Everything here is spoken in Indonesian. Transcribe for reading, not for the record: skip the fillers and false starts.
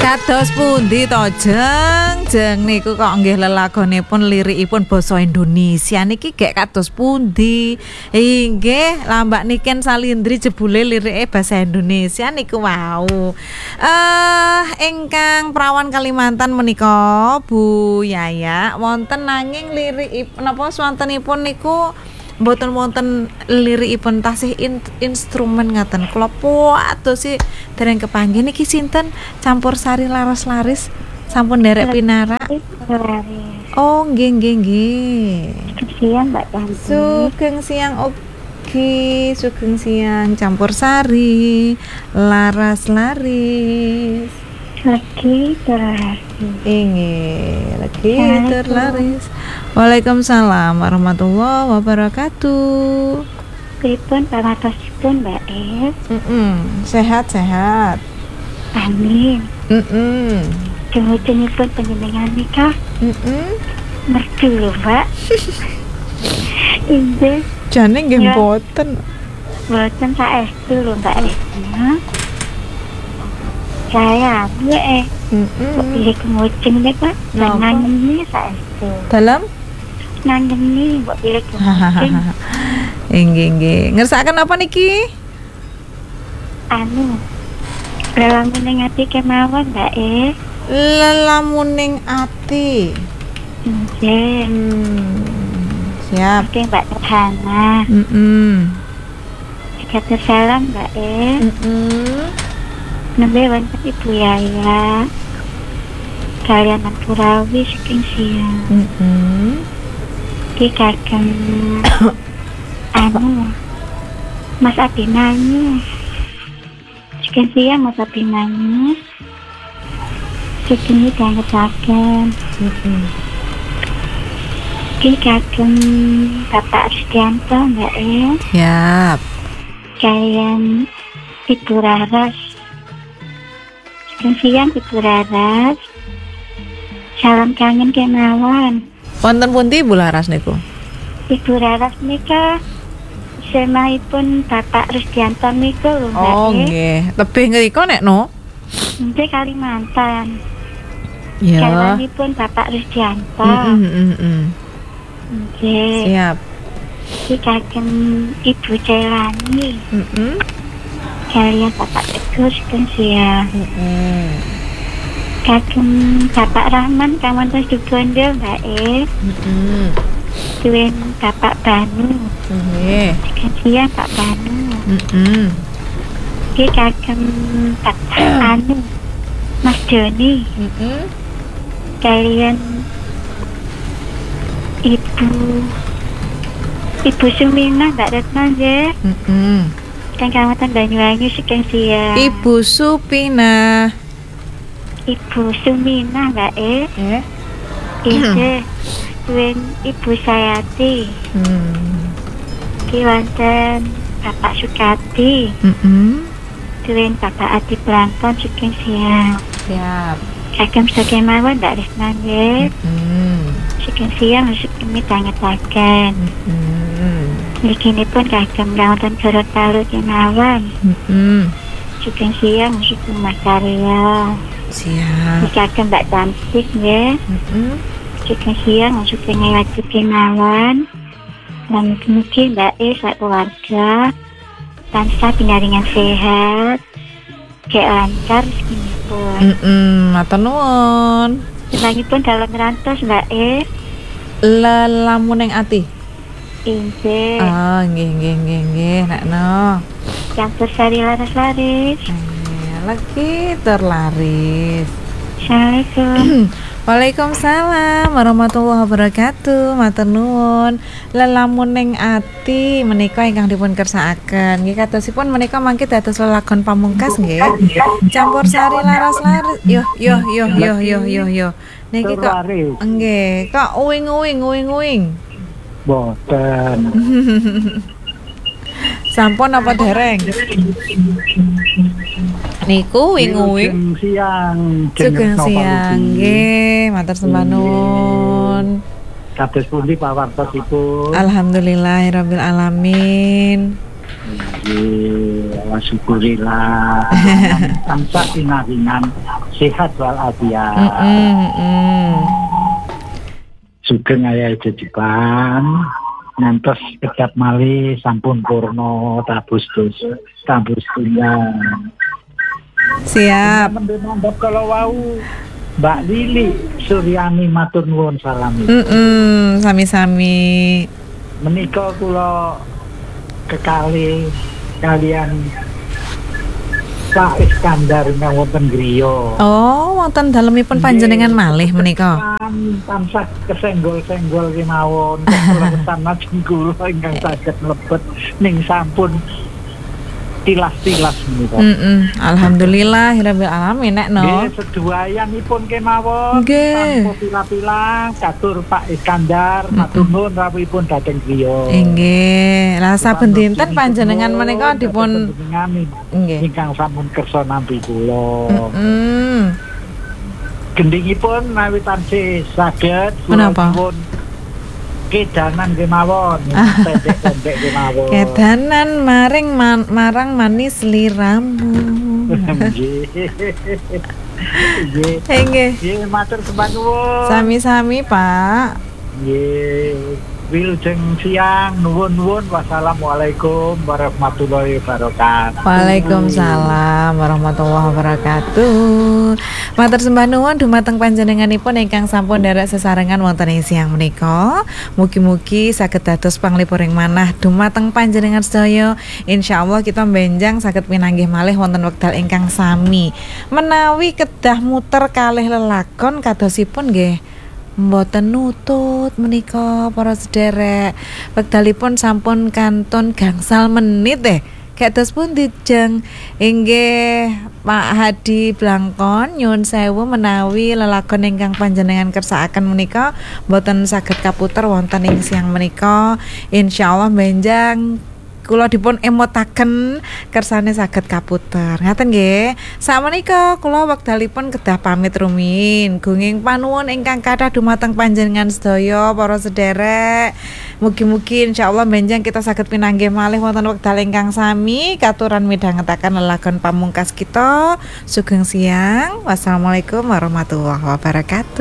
Kados pundi to jeng niku kok nggih lelagonipun lirikipun basa Indonesia niki gek kados pundi? Inggih lambak niken salindri jebule lirike basa Indonesia niku wau. Ingkang prawan Kalimantan menika Bu Yaya wonten nanging lirikipun napa swantenipun niku mboten wonten lirikipun tasih instrumen ngaten. Kula puadosi dereng kepanggih niki sinten campur sari laras-laris sampun nderek pinara. Oh nggih nggih nggih. Siang Mbak Tanti. Sugeng siang ugi sugeng siang campur sari laras-laris. Lagi terlaris. Inggih, lagi terlaris. Waalaikumsalam warahmatullahi wabarakatuh. Pripun pamatosipun Mbak Sehat-sehat. Amin. Jenguk-jengukipun panjenengan nikah. Merdu lho Mbak. Inggih. Jane nggih mboten. Mboten saestu lho Mbak Esna. Saya pilih kemujeng deh Pak. Nangis saestu. Dalam? Nangis mbok pilih kemujeng. Inggih. Ngersakaken apa niki? Lelamuning ati kemawon Mbak Lelamuning ati. Nggih. Siap. Oke Mbak Terhana. Jaga salam Mbak Nembe wonten Ibu Yaya. Kalian Purawi saking siang. Ki kagem Mas Abinanyi. Saking siang Mas Abinanyi. Saking dianggetaken. Ki kagem Bapak Rustianto Mbak Siap. Kalian Ibu Raras. Saking siang Ibu Raras. Salam kangen kemawon. Wonten pundi Bu Laras niku? Ibu Raras nika semaipun Bapak Rustianto niku lho Mbak. Oh nggih, tebih ngriko nek no. Nggih Kalimantan. Ya. Jalanipun Bapak Rustianto. Nggih. Siap. Iki kagem Ibu Celani. Kalian Bapak Teguh saking siang. Kagem Bapak Rahman kawantos Dubondo Mbak Duwen Bapak Banu. Nggih. Saking siang Pak Banu. Iki kagem Bapak Mas Joni. Kalian Ibu Sumina Mbak Retno nggih. Kang Kawatan Banyuwangi saking siang. Ibu Supina. Ibu Sumina Mbak Nggih. Duwen Ibu Sayati. Ki wonten Bapak Sukati. Duwen Bapak Adi Plankton saking siang. Siap. Kagem sakemawon Mbak Risna nggih. Saking siang saking midhangetaken. Nikinipun kagem wonten Garut Palu kemawon. Saking siang saking Mas Arya. Siap. Kagem Mbak Cantik nggih. Saking siang saking Ngewati kemawon. Lan mugi Mbak sak keluarga tansah pinaringan sehat. Kayak lancar sekinipun. Matur nuwun. Senangipun dalam rantos Mbak Lelamuning ati. Inggih. Oh, nggih. Nek no. Campur sari laras-laris. Lagi terlaris. Assalamualaikum. Waalaikumsalam warahmatullahi wabarakatuh. Matur nuwun. Lelamuning ati menika ingkang dipun kersakaken. Nggih kadosipun menika mangke dados lelagon pamungkas nggih. Campur sari laras-laris. Yo. Niki kok nggih, kok uwing-uwing. Boten. Sampun apa dereng? Niku wing-wing sugeng siang nggih, matur sembah nuwun. Kados pundi pawartosipun? Alhamdulillahirabbil alamin. Syukurillah. Tansah pinaringan sehat walafiat. Sugeng ayah jejiban. Ngantos kedap malih sampun purna tabus tunggal. Siap. Mendhep kalau wau Mbak Lili Suryani matur nuwun salami. Sami-sami. Menika kula kekalih kalian Pak Iskandar wonten griya. Oh, wonten dalemipun panjenengan malih menika. Tansah kesenggol-senggol kemawon kelelesan lajeng kula ingkang saged mlebet ning sampun tilas-tilas menika. Alhamdulillah rabbil alamin nek no. Nggih, seduayanipun kemawon tanpa pila-pila katur Pak Iskandar matur nuwun rawuhipun dhateng griya. Nggih, lah saben dinten panjenengan menika dipun nggih ingkang sampun kersa nampi kula. Gendhingipun nawi tansih saged kula nyuwun kedanan kemawon, pendek-pendek kemawon. Kedanan marang manis liramu. Nggih. Nggih, matur sembah nuwun. Sami-sami, Pak. Nggih. Wilujeng siang, nuwun-nuwun. Wassalamualaikum warahmatullahi wabarakatuh. Waalaikumsalam warahmatullahi wabarakatuh. Matur sembah nuwun dumateng panjenenganipun ingkang sampun nderek sesarengan wonten ing siang menika. Mugi-mugi saged dados panglipuring manah dumateng panjenengan sedaya. Insyaallah kita benjang saged pinanggih malih wonten wekdal ingkang sami. Menawi kedah muter kalih lelakon kadosipun nggih mboten nutut menika para sederek. Wekdalipun sampun kantun gangsal menit kados pundi jeng inggih Pak Hadi Blangkon nyuwun sewu menawi lelakon ingkang panjenengan kersakaken menika mboten saged kaputer wonten ing siang menika. Insyaallah benjang kula dipun emotaken kersane saged kaputer. Ngaten nggih. Sakmenika kula wekdalipun kedah pamit rumiyin. Gunging panuwun ingkang kathah dumateng panjenengan sedaya para sederek. Mugi-mugi insyaallah benjang kita saged pinanggih malih wonten wekdal ingkang sami katuran midhangetaken lelagon pamungkas kita. Sugeng siang. Wassalamualaikum warahmatullahi wabarakatuh.